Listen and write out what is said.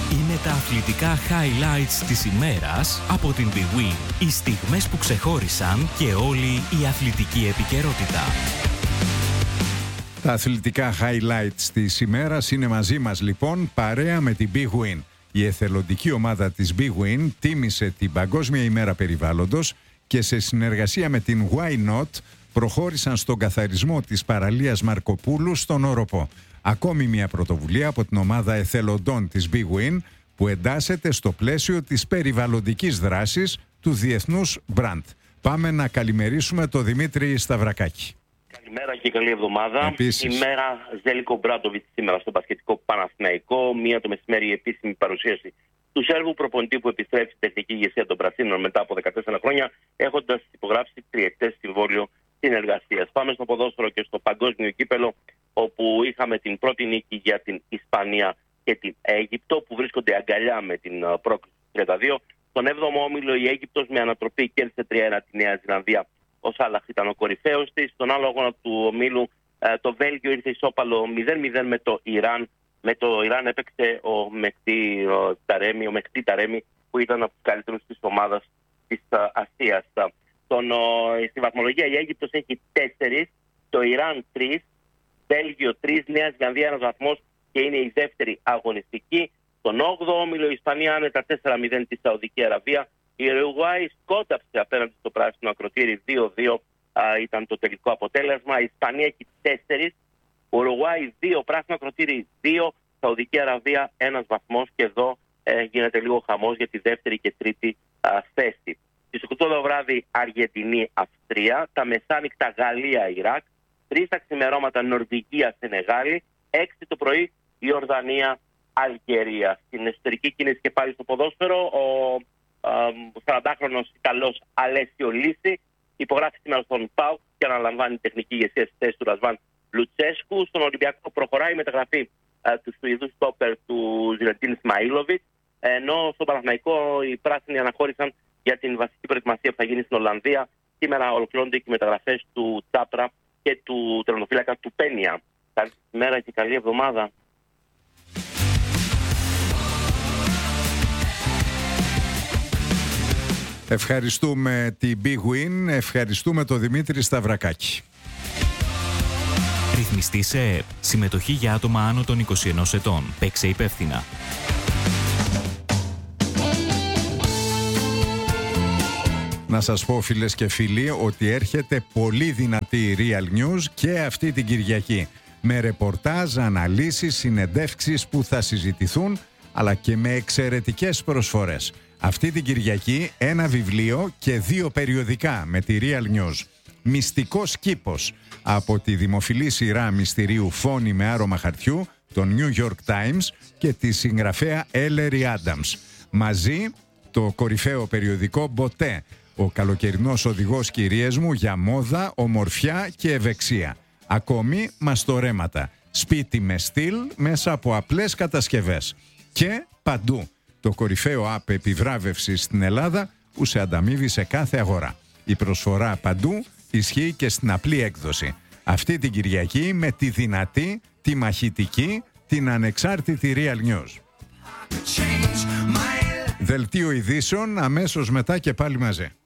Είναι τα αθλητικά highlights της ημέρας από την Big Win. Οι στιγμές που ξεχώρισαν και όλη η αθλητική επικαιρότητα. Τα αθλητικά highlights της ημέρας είναι μαζί μας λοιπόν, παρέα με την Big Win. Η εθελοντική ομάδα της Big Win τίμησε την Παγκόσμια ημέρα περιβάλλοντος και σε συνεργασία με την Why Not προχώρησαν στον καθαρισμό της παραλίας Μαρκοπούλου στον Όροπο. Ακόμη μια πρωτοβουλία από την ομάδα εθελοντών της Big Win που εντάσσεται στο πλαίσιο της περιβαλλοντικής δράσης του Διεθνούς Brand. Πάμε να καλημερίσουμε τον Δημήτρη Σταυρακάκη. Καλημέρα και καλή εβδομάδα. Επίσης. Η μέρα Ζέλικο Μπράντοβιτς σήμερα στο μπασκετικό Παναθηναϊκό. Μία το μεσημέρι η επίσημη παρουσίαση του Σέρβου προπονητή που επιστρέφει στην τεχνική ηγεσία των Πρασίνων μετά από 14 χρόνια, έχοντας υπογράψει τριετές συμβόλαιο συνεργασίας. Πάμε στο ποδόσφαιρο και στο παγκόσμιο κύπελο, όπου είχαμε την πρώτη νίκη για την Ισπανία και την Αίγυπτο, που βρίσκονται αγκαλιά με την πρόκριση 32. Στον 7ο όμιλο η Αίγυπτος με ανατροπή κέρδισε 3-1 τη Νέα Ζηλανδία. Ο Σάλαχ ήταν ο κορυφαίος της. Στον άλλο αγώνα του ομίλου το Βέλγιο ήρθε ισόπαλο 0-0 με το Ιράν. Με το Ιράν έπαιξε ο Μεχτή Ταρέμι, που ήταν από τους καλύτερους της ομάδας της Ασίας. Στη βαθμολογία η Αίγυπτος έχει 4, το Ιράν 3, Βέλγιο 3, Νέα Ζηλανδία 1 βαθμός και είναι η δεύτερη αγωνιστική. Στον 8ο όμιλο η Ισπανία άνετα 4-0 τη Σαουδική Αραβία. Η Ουρουγουάη σκόταψε απέναντι στο πράσινο ακροτήρι 2-2 ήταν το τελικό αποτέλεσμα. Η Ισπανία έχει 4, Ουρουγουάη 2, πράσινο ακροτήρι 2, Σαουδική Αραβία 1 βαθμός και εδώ γίνεται λίγο χαμός για τη δεύτερη και τρίτη θέση. Στις 8 το βράδυ Αργεντινή-Αυστρία, τα μεσάνυχτα Γαλλία-Ιράκ, 3 τα ξημερώματα Νορβηγία-Σενεγάλη, 6 το πρωί Ιορδανία-Αλγερία. Στην εσωτερική κίνηση και πάλι στο ποδόσφαιρο, ο 40χρονος Ιταλός Αλέσιο Λύση υπογράφει σήμερα στον ΠΑΟΚ και αναλαμβάνει τεχνική ηγεσία στη θέση του Ρασβάν Λουτσέσκου. Στον Ολυμπιακό προχωράει η μεταγραφή του Σουηδού στόπερ του Ζιλετίν Ισμαήλοβιτς, ενώ στον Παναθηναϊκό οι πράσινοι αναχώρησαν για την βασική προετοιμασία που θα γίνει στην Ολλανδία. Σήμερα ολοκληρώνονται και οι μεταγραφές του Τσάπρα και του τερματοφύλακα του Πένια. Καλή μέρα και καλή εβδομάδα. Ευχαριστούμε την Big Win, ευχαριστούμε τον Δημήτρη Σταυρακάκη. Ρυθμιστή σε ΕΕΠ. Συμμετοχή για άτομα άνω των 21 ετών. Παίξε υπεύθυνα. Να σας πω φίλες και φίλοι ότι έρχεται πολύ δυνατή Real News και αυτή την Κυριακή. Με ρεπορτάζ, αναλύσεις, συνεντεύξεις που θα συζητηθούν, αλλά και με εξαιρετικές προσφορές. Αυτή την Κυριακή ένα βιβλίο και 2 περιοδικά με τη Real News. Μυστικός κήπος από τη δημοφιλή σειρά μυστηρίου Φόνη με άρωμα χαρτιού, το New York Times και τη συγγραφέα Ellery Adams. Μαζί το κορυφαίο περιοδικό Μποτέ, ο καλοκαιρινός οδηγός κυρίες μου για μόδα, ομορφιά και ευεξία. Ακόμη μαστορέματα, σπίτι με στυλ μέσα από απλές κατασκευές. Και παντού το κορυφαίο app επιβράβευσης στην Ελλάδα που σε ανταμείβει σε κάθε αγορά. Η προσφορά παντού ισχύει και στην απλή έκδοση. Αυτή την Κυριακή με τη δυνατή, τη μαχητική, την ανεξάρτητη Real News. Δελτίο ειδήσεων αμέσως μετά και πάλι μαζί.